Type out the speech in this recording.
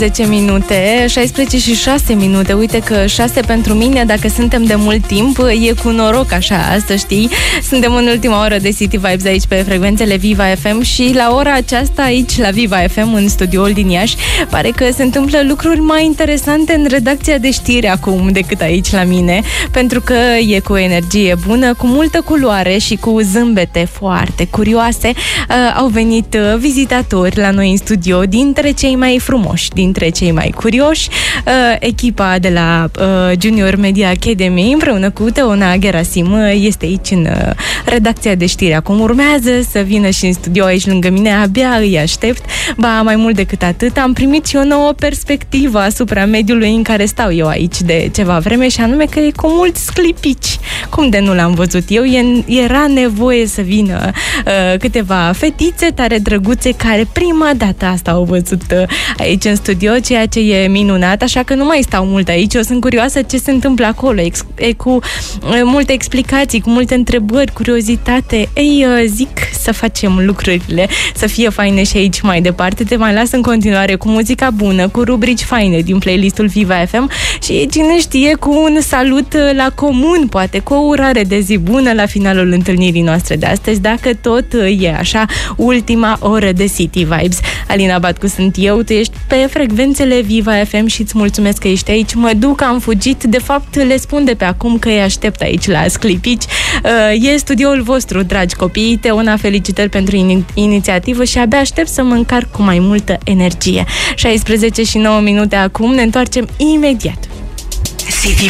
10 minute, 16 și 6 minute. Uite că 6 pentru mine, dacă suntem de mult timp, e cu noroc, așa, să știi. Suntem în ultima oră de City Vibes aici pe frecvențele Viva FM și la ora aceasta aici la Viva FM, în studioul din Iași, pare că se întâmplă lucruri mai interesante în redacția de știri acum decât aici la mine, pentru că e cu energie bună, cu multă culoare și cu zâmbete foarte curioase. Au venit vizitatori la noi în studio, dintre cei mai frumoși, dintre cei mai curioși, echipa de la Junior Media Academy împreună cu Teona Gerasim este aici în redacția de știri. Acum urmează să vină și în studio aici lângă mine, abia îi aștept. Ba, mai mult decât atât, am primit și o nouă perspectivă asupra mediului în care stau eu aici de ceva vreme, și anume că e cu mulți sclipici. Cum de nu l-am văzut eu? Era nevoie să vină câteva fetițe tare drăguțe care prima dată asta au văzut aici în studio, ceea ce e minunat, așa că nu mai stau mult aici. Eu sunt curioasă ce se întâmplă acolo, cu multe explicații, cu multe întrebări, curiozitate. Ei, zic să facem lucrurile să fie faine și aici mai departe. Te mai las în continuare cu muzica bună, cu rubrici faine din playlistul Viva FM și cine știe cu un salut la comun, poate cu o urare de zi bună la finalul întâlnirii noastre de astăzi, dacă tot e așa ultima oră de City Vibes. Alina Batcu sunt eu, tu ești pe frecvențele Viva FM și îți mulțumesc că ești aici. Mă duc, am fugit, de fapt le spun de pe acum că îi aștept aici la Sclipici. E studioul vostru, dragi copii. Teona, felicitări pentru inițiativă și abia aștept să mă încarc cu mai multă energie. 16 și 9 minute acum, ne întoarcem imediat. City